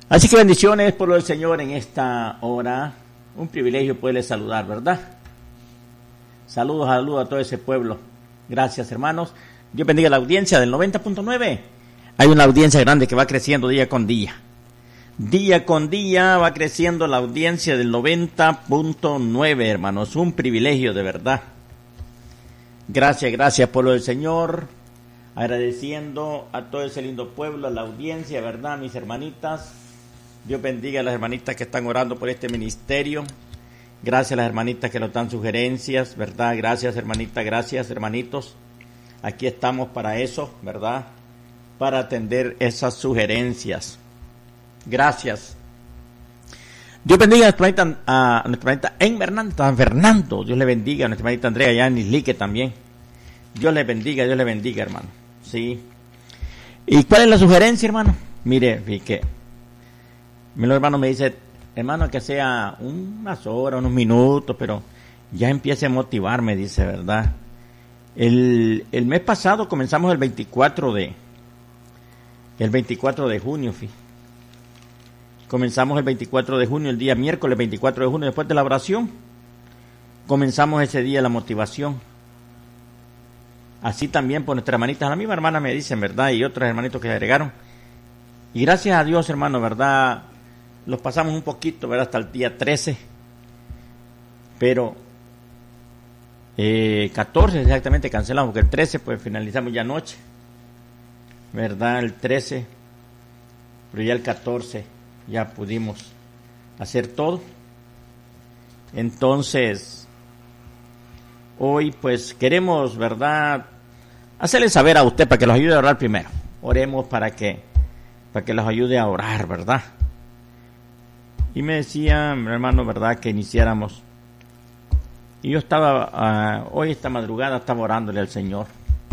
Así que bendiciones, pueblo del Señor, en esta hora. Un privilegio poderles saludar, ¿verdad? Saludos a todo ese pueblo. Gracias, hermanos. Dios bendiga la audiencia del 90.9. Hay una audiencia grande que va creciendo día con día. Día con día va creciendo la audiencia del 90.9, hermanos. Un privilegio de verdad. Gracias, pueblo del Señor. Agradeciendo a todo ese lindo pueblo, a la audiencia, ¿verdad, mis hermanitas? Dios bendiga a las hermanitas que están orando por este ministerio. Gracias a las hermanitas que nos dan sugerencias, ¿verdad? Gracias, hermanita, gracias, hermanitos. Aquí estamos para eso, ¿verdad? Para atender esas sugerencias. Gracias. Dios bendiga a nuestra hermanita en Fernando. Dios le bendiga a nuestra hermanita Andrea allá en Islique también. Dios le bendiga, hermano. Sí. ¿Y cuál es la sugerencia, hermano? Mire, que mi hermano me dice, hermano, que sea unas horas, unos minutos, pero ya empiece a motivarme, dice, ¿verdad? El mes pasado comenzamos el 24 de junio, Comenzamos el 24 de junio, el día miércoles 24 de junio, después de la oración. Comenzamos ese día la motivación. Así también por nuestras hermanitas, la misma hermana me dicen, ¿verdad? Y otros hermanitos que se agregaron. Y gracias a Dios, hermano, ¿verdad? Los pasamos un poquito, ¿verdad? Hasta el día 13. Pero 14 exactamente cancelamos, porque el 13 pues finalizamos ya anoche. ¿Verdad? El 13. Pero ya el 14 ya pudimos hacer todo. Entonces, hoy pues queremos, ¿verdad?, hacerle saber a usted para que los ayude a orar primero. Oremos para que los ayude a orar, ¿verdad? Y me decía, mi hermano, ¿verdad?, que iniciáramos. Y yo estaba, hoy esta madrugada estaba orándole al Señor.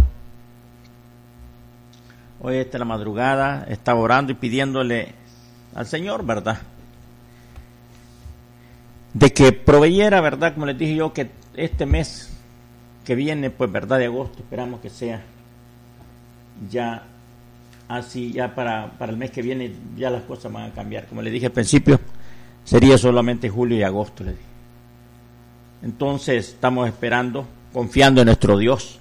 Hoy esta la madrugada estaba orando y pidiéndole al Señor, ¿verdad?, de que proveyera, ¿verdad?, como les dije yo, que este mes que viene, pues, ¿verdad?, de agosto, esperamos que sea ya así, ya para el mes que viene ya las cosas van a cambiar. Como les dije al principio, sería solamente julio y agosto, les dije. Entonces, estamos esperando, confiando en nuestro Dios.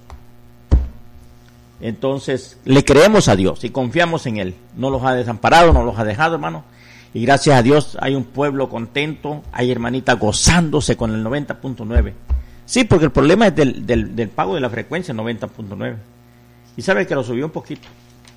Entonces, le creemos a Dios y confiamos en Él. No los ha desamparado, no los ha dejado, hermano. Y gracias a Dios hay un pueblo contento, hay hermanitas gozándose con el 90.9. Sí, porque el problema es del pago de la frecuencia 90.9. Y sabe que lo subió un poquito.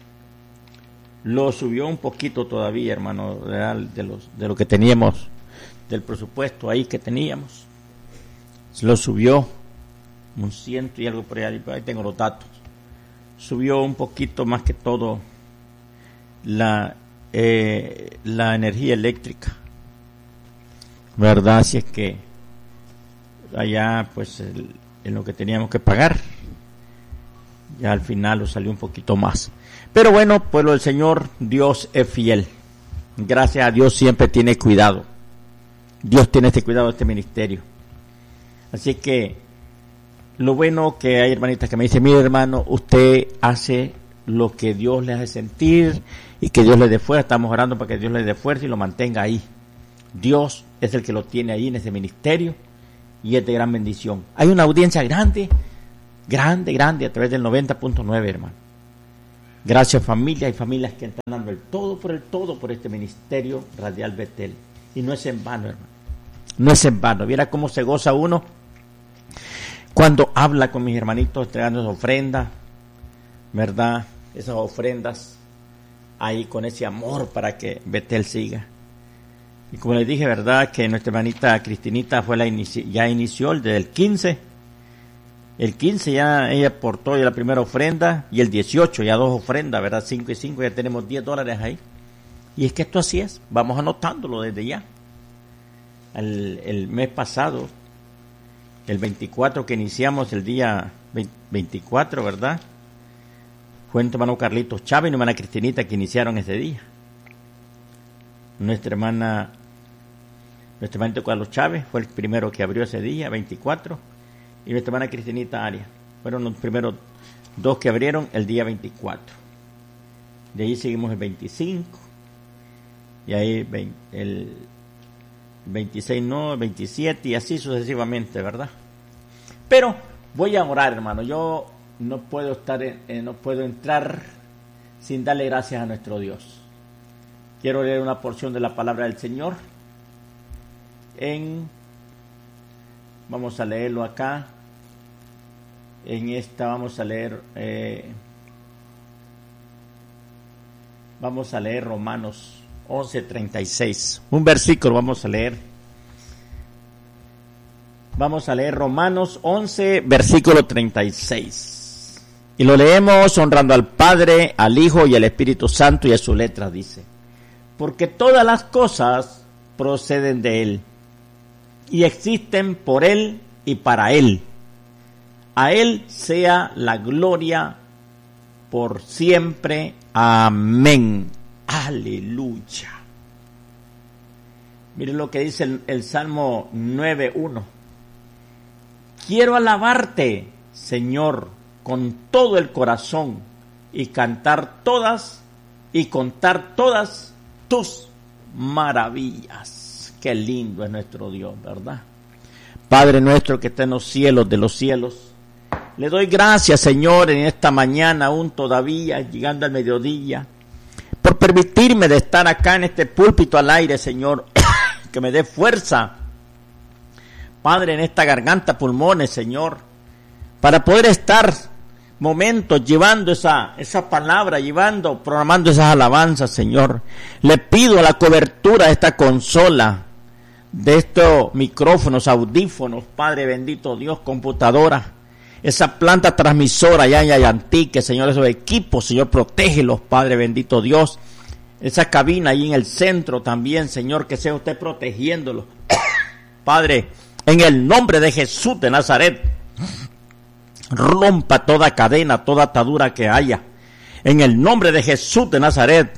Lo subió un poquito todavía, hermano, de lo que teníamos, del presupuesto ahí que teníamos. Lo subió un 100 y algo por ahí tengo los datos. Subió un poquito más que todo la energía eléctrica, ¿verdad? Así es que allá pues en lo que teníamos que pagar ya al final nos salió un poquito más, pero bueno, pueblo del Señor, Dios es fiel. Gracias a Dios siempre tiene cuidado. Dios tiene este cuidado de este ministerio. Así que lo bueno que hay hermanitas que me dicen, mire hermano, usted hace lo que Dios le hace sentir y que Dios le dé fuerza. Estamos orando para que Dios le dé fuerza y lo mantenga ahí. Dios es el que lo tiene ahí en ese ministerio y es de gran bendición. Hay una audiencia grande a través del 90.9, hermano. Gracias familias y familias que están dando el todo por este ministerio Radial Betel. Y no es en vano, hermano. No es en vano. Viera cómo se goza uno cuando habla con mis hermanitos entregando esas ofrendas, ¿verdad? Esas ofrendas ahí con ese amor para que Betel siga. Y como les dije, ¿verdad?, que nuestra hermanita Cristinita fue ya inició el del 15. El 15 ya ella aportó ya la primera ofrenda y el 18 ya 2 ofrendas, ¿verdad? 5 y 5, ya tenemos $10 ahí. Y es que esto así es, vamos anotándolo desde ya. El mes pasado, el 24 que iniciamos, el día 24, ¿verdad?, fue nuestro hermano Carlitos Chávez y nuestra hermana Cristinita que iniciaron ese día. Nuestra hermana Carlos Chávez fue el primero que abrió ese día, 24, y nuestra hermana Cristinita Arias. Fueron los primeros 2 que abrieron el día 24. De ahí seguimos el 25, y ahí el 26 no, el 27 y así sucesivamente, ¿verdad? Pero voy a orar, hermano. Yo no puedo entrar sin darle gracias a nuestro Dios. Quiero leer una porción de la palabra del Señor. Vamos a leerlo acá. En esta vamos a leer Romanos 11:36. Un versículo vamos a leer. Vamos a leer Romanos 11, versículo 36. Y lo leemos honrando al Padre, al Hijo y al Espíritu Santo, y a su letra dice: porque todas las cosas proceden de Él, y existen por Él y para Él. A Él sea la gloria por siempre. Amén. Aleluya. Miren lo que dice el Salmo 9:1. Quiero alabarte, Señor, con todo el corazón, y contar todas tus maravillas. Qué lindo es nuestro Dios, ¿verdad? Padre nuestro que está en los cielos de los cielos, le doy gracias, Señor, en esta mañana, aún todavía, llegando al mediodía, por permitirme de estar acá en este púlpito al aire, Señor, que me dé fuerza, Padre, en esta garganta, pulmones, Señor, para poder estar momentos llevando esa palabra, programando esas alabanzas, Señor. Le pido la cobertura de esta consola, de estos micrófonos, audífonos, Padre bendito Dios, computadora, esa planta transmisora allá en Yayantique, Señor, esos equipos, Señor, protégelos, Padre bendito Dios. Esa cabina ahí en el centro también, Señor, que sea usted protegiéndolos. Padre, en el nombre de Jesús de Nazaret, rompa toda cadena, toda atadura que haya. En el nombre de Jesús de Nazaret,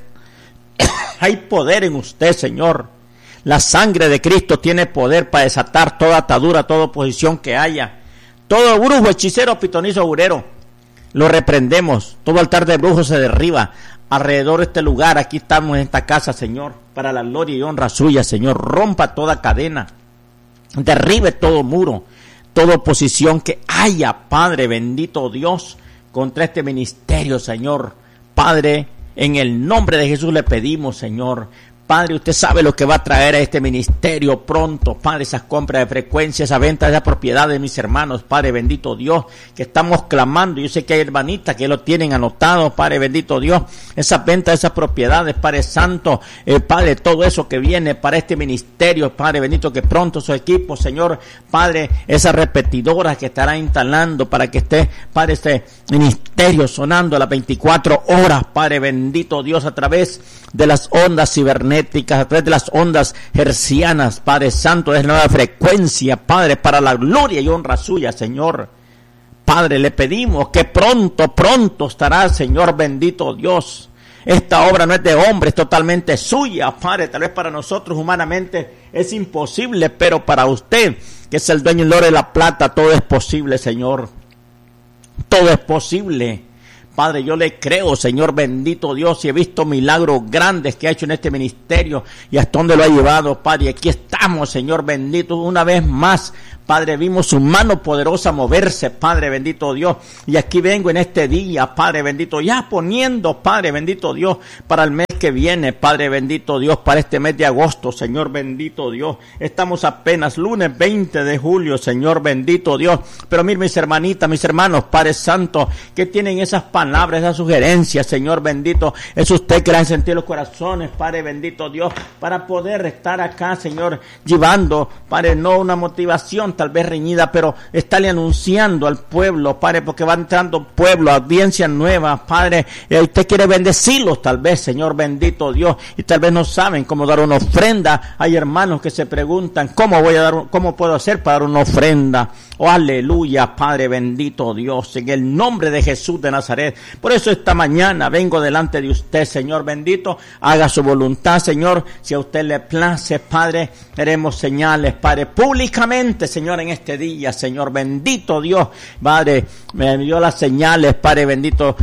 hay poder en usted, Señor. La sangre de Cristo tiene poder para desatar toda atadura, toda oposición que haya. Todo brujo, hechicero, pitonizo, agurero, lo reprendemos. Todo altar de brujos se derriba alrededor de este lugar. Aquí estamos en esta casa, Señor, para la gloria y honra suya, Señor. Rompa toda cadena, derribe todo muro, toda oposición que haya, Padre bendito Dios, contra este ministerio, Señor. Padre, en el nombre de Jesús le pedimos, Señor. Padre, usted sabe lo que va a traer a este ministerio pronto, Padre, esas compras de frecuencia, esa venta de esa propiedad de mis hermanos, Padre bendito Dios, que estamos clamando. Yo sé que hay hermanitas que lo tienen anotado, Padre bendito Dios, esas ventas de esas propiedades, Padre santo, Padre, todo eso que viene para este ministerio, Padre bendito, que pronto su equipo, Señor, Padre, esas repetidoras que estará instalando para que esté, Padre, este ministerio sonando a las 24 horas, Padre bendito Dios, a través de las ondas cibernéticas, a través de las ondas hercianas, Padre santo, es nueva frecuencia, Padre, para la gloria y honra suya, Señor. Padre, le pedimos que pronto estará, Señor bendito Dios. Esta obra no es de hombre, es totalmente suya, Padre. Tal vez para nosotros humanamente es imposible, pero para usted, que es el dueño del oro y la plata, todo es posible, Señor. Todo es posible. Padre, yo le creo, Señor bendito Dios, y he visto milagros grandes que ha hecho en este ministerio y hasta dónde lo ha llevado, Padre. Y aquí estamos, Señor bendito, una vez más, Padre, vimos su mano poderosa moverse, Padre bendito Dios, y aquí vengo en este día, Padre bendito, ya poniendo, Padre bendito Dios, para el mes que viene, Padre bendito Dios, para este mes de agosto, Señor bendito Dios. Estamos apenas lunes 20 de julio, Señor bendito Dios, pero miren mis hermanitas, mis hermanos, Padre santo, que tienen esas palabras, esas sugerencias, Señor bendito, es usted que la ha sentido los corazones, Padre bendito Dios, para poder estar acá, Señor, llevando, Padre, no una motivación tal vez reñida, pero estarle anunciando al pueblo, Padre, porque va entrando pueblo, audiencia nueva, Padre, usted quiere bendecirlos tal vez, Señor bendito Dios, y tal vez no saben cómo dar una ofrenda. Hay hermanos que se preguntan, ¿cómo puedo hacer para dar una ofrenda? Oh, aleluya, Padre bendito Dios, en el nombre de Jesús de Nazaret. Por eso esta mañana vengo delante de usted, Señor bendito, haga su voluntad, Señor. Si a usted le place, Padre, haremos señales, Padre, públicamente, Señor Señor, en este día, Señor, bendito Dios, Padre, me dio las señales, Padre bendito,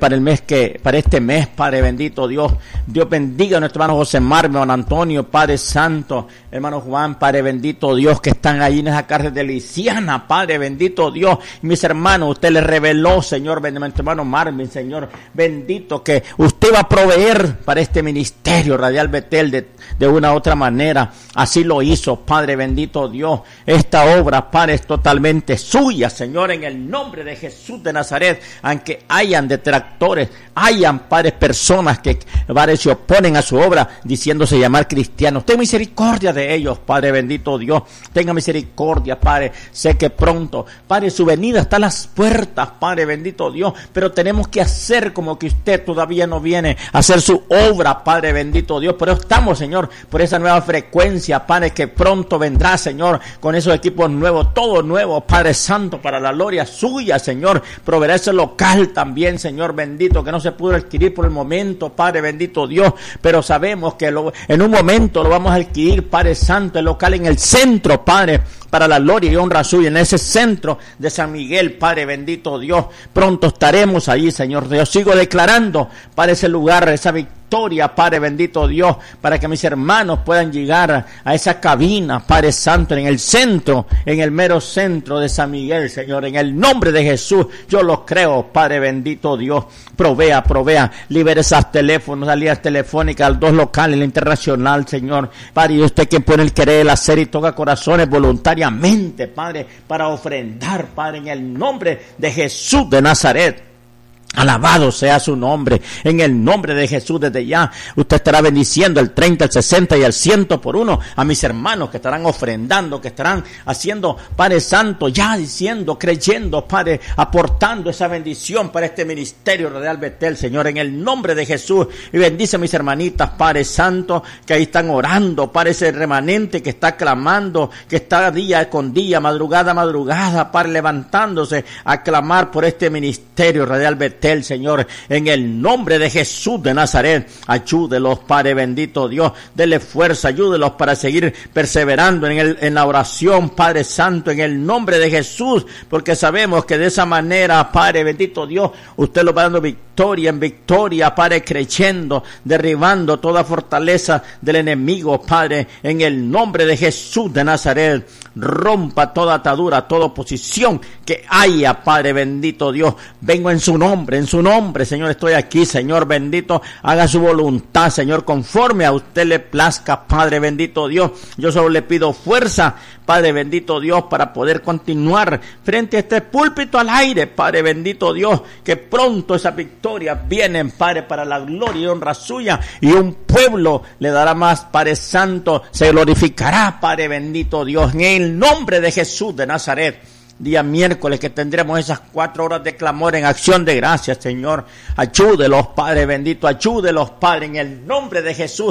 para este mes, Padre bendito Dios. Dios bendiga a nuestro hermano José Mar, hermano Antonio, Padre Santo, hermano Juan, Padre bendito Dios, que están ahí en esa cárcel de Luisiana, Padre bendito Dios. Mis hermanos, usted les reveló, Señor, bendito hermano Marvin, Señor, bendito, que usted va a proveer para este ministerio Radial Betel de una u otra manera. Así lo hizo, Padre bendito Dios. Esta obra, Padre, es totalmente suya, Señor, en el nombre de Jesús de Nazaret. Aunque hayan detractores, hayan, Padre, personas que, Padre, se oponen a su obra diciéndose llamar cristianos, ten misericordia de ellos, Padre bendito Dios. Tenga misericordia, Padre. Sé que pronto, Padre, su venida está a las puertas, Padre bendito Dios, pero tenemos que hacer como que usted todavía no viene a hacer su obra, Padre bendito Dios. Pero estamos, Señor, por esa nueva frecuencia, Padre, que pronto vendrá, Señor, con esos equipos nuevos, todo nuevo, Padre Santo, para la gloria suya, Señor. Proveerá ese local también, Señor bendito, que no se pudo adquirir por el momento, Padre bendito Dios, pero sabemos que en un momento lo vamos a adquirir, Padre Santo, el local en el centro, Padre, para la gloria y honra suya, en ese centro de San Miguel, Padre bendito Dios. Pronto estaremos allí, Señor. Yo sigo declarando para ese lugar, esa victoria, Padre bendito Dios, para que mis hermanos puedan llegar a esa cabina, Padre Santo, en el centro, en el mero centro de San Miguel, Señor. En el nombre de Jesús, yo lo creo, Padre bendito Dios. Provea, libere esas teléfonos, salidas telefónicas, los 2 locales, la internacional, Señor. Padre, y usted quien pone el querer, el hacer y toca corazones voluntariamente, Padre, para ofrendar, Padre, en el nombre de Jesús de Nazaret. Alabado sea su nombre, en el nombre de Jesús. Desde ya usted estará bendiciendo el 30, el 60 y el 100 por uno a mis hermanos que estarán ofrendando, que estarán haciendo, Padre Santo, ya diciendo, creyendo, Padre, aportando esa bendición para este ministerio Radial Betel, Señor, en el nombre de Jesús. Y bendice a mis hermanitas, Padre Santo, que ahí están orando, Padre, ese remanente que está clamando, que está día con día, madrugada a madrugada, Padre, levantándose a clamar por este ministerio Radial Betel, Señor, en el nombre de Jesús de Nazaret. Ayúdelos, Padre bendito Dios, dele fuerza, ayúdelos para seguir perseverando en la oración, Padre Santo, en el nombre de Jesús, porque sabemos que de esa manera, Padre bendito Dios, usted lo va dando victoria en victoria, Padre, creyendo, derribando toda fortaleza del enemigo, Padre, en el nombre de Jesús de Nazaret. Rompa toda atadura, toda oposición que haya, Padre bendito Dios. Vengo en su nombre, Señor, estoy aquí, Señor bendito. Haga su voluntad, Señor, conforme a usted le plazca, Padre bendito Dios. Yo solo le pido fuerza, Padre bendito Dios, para poder continuar frente a este púlpito al aire, Padre bendito Dios, que pronto esas victorias vienen, Padre, para la gloria y honra suya, y un pueblo le dará más, Padre Santo, se glorificará, Padre bendito Dios, en el nombre de Jesús de Nazaret. Día miércoles que tendremos esas 4 horas de clamor en acción de gracias, Señor. Ayúdelos, Padre bendito, ayúdelos, Padre, en el nombre de Jesús.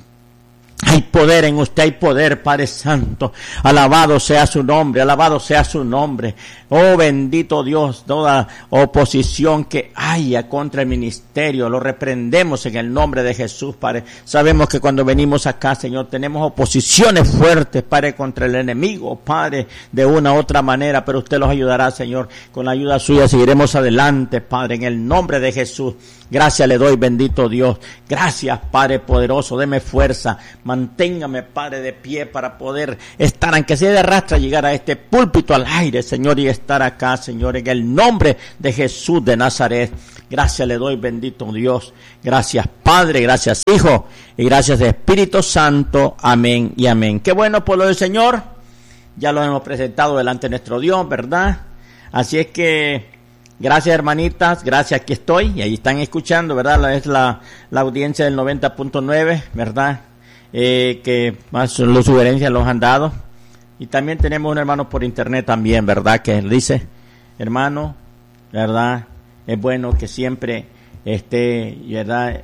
Hay poder en usted, hay poder, Padre Santo. Alabado sea su nombre, alabado sea su nombre. Oh bendito Dios, toda oposición que haya contra el ministerio, lo reprendemos en el nombre de Jesús, Padre. Sabemos que cuando venimos acá, Señor, tenemos oposiciones fuertes, Padre, contra el enemigo, Padre, de una u otra manera, pero usted los ayudará, Señor. Con la ayuda suya seguiremos adelante, Padre, en el nombre de Jesús. Gracias le doy, bendito Dios. Gracias, Padre poderoso. Deme fuerza. Manténgame, Padre, de pie para poder estar, aunque sea de rastra, llegar a este púlpito al aire, Señor, y estar acá, Señor, en el nombre de Jesús de Nazaret. Gracias le doy, bendito Dios. Gracias, Padre. Gracias, Hijo. Y gracias, Espíritu Santo. Amén y amén. Qué bueno, pueblo del Señor. Ya lo hemos presentado delante de nuestro Dios, ¿verdad? Así es que gracias, hermanitas, gracias, aquí estoy, y ahí están escuchando, ¿verdad? Es la audiencia del 90.9, ¿verdad? Que más las sugerencias los han dado. Y también tenemos un hermano por internet también, ¿verdad? Que dice, hermano, ¿verdad? Es bueno que siempre esté, ¿verdad?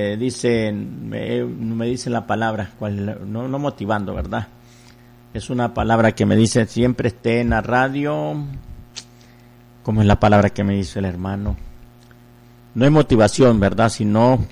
Dicen, me dicen la palabra, no motivando, ¿verdad? Es una palabra que me dice, siempre esté en la radio. ¿Cómo es la palabra que me dice el hermano? No es motivación, ¿verdad? Sino,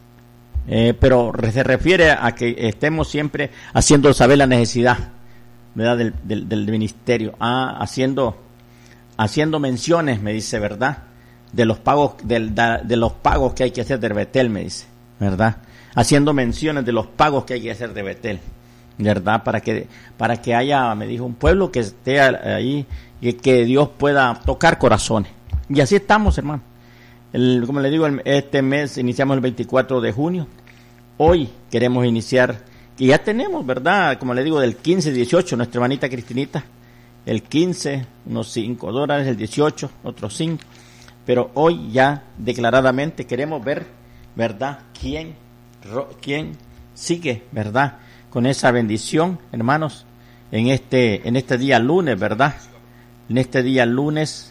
pero se refiere a que estemos siempre haciendo saber la necesidad ¿verdad? Del ministerio, haciendo menciones, me dice, ¿verdad? De los pagos, de los pagos que hay que hacer de Betel, me dice, ¿verdad? Haciendo menciones de los pagos que hay que hacer de Betel, ¿verdad? Para que haya, me dijo, un pueblo que esté ahí y que Dios pueda tocar corazones. Y así estamos, hermano. Como le digo, este mes iniciamos el 24 de junio. Hoy queremos iniciar, y ya tenemos, ¿verdad? Como le digo, del 15, 18, nuestra hermanita Cristinita, el 15, unos $5, el 18, otros 5. Pero hoy ya declaradamente queremos ver, ¿verdad? ¿Quién sigue, ¿verdad? Con esa bendición, hermanos, en este día lunes, ¿verdad? En este día lunes,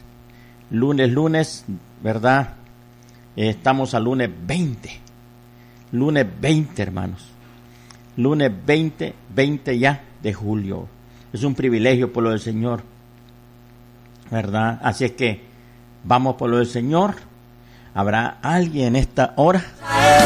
¿verdad? Estamos al lunes 20, hermanos. Lunes 20 ya de julio. Es un privilegio por lo del Señor, ¿verdad? Así es que vamos por lo del Señor. ¿Habrá alguien en esta hora?